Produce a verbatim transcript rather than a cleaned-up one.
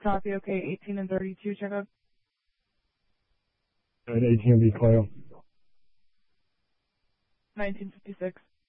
Copy, okay, eighteen and thirty-two, check out. At eighteen will be Cleo. nineteen fifty-six.